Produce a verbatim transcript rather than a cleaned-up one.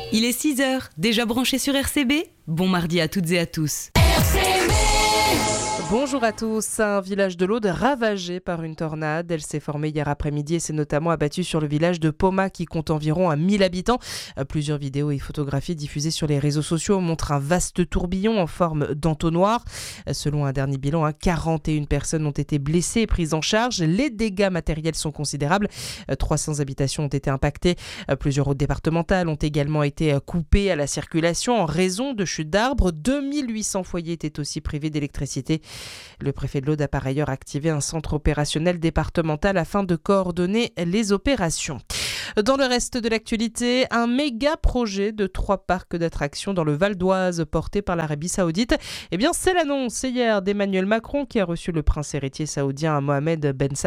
Il est six heures, déjà branché sur R C B? Bon mardi à toutes et à tous. Bonjour à tous. Un village de l'Aude ravagé par une tornade. Elle s'est formée hier après-midi et s'est notamment abattue sur le village de Poma qui compte environ mille habitants. Plusieurs vidéos et photographies diffusées sur les réseaux sociaux montrent un vaste tourbillon en forme d'entonnoir. Selon un dernier bilan, quarante et une personnes ont été blessées et prises en charge. Les dégâts matériels sont considérables. trois cents habitations ont été impactées. Plusieurs routes départementales ont également été coupées à la circulation en raison de chutes d'arbres. deux mille huit cents foyers étaient aussi privés d'électricité. Le préfet de l'Aude a par ailleurs activé un centre opérationnel départemental afin de coordonner les opérations. Dans le reste de l'actualité, un méga projet de trois parcs d'attractions dans le Val d'Oise porté par l'Arabie Saoudite. Eh bien, c'est l'annonce hier d'Emmanuel Macron qui a reçu le prince héritier saoudien Mohamed Ben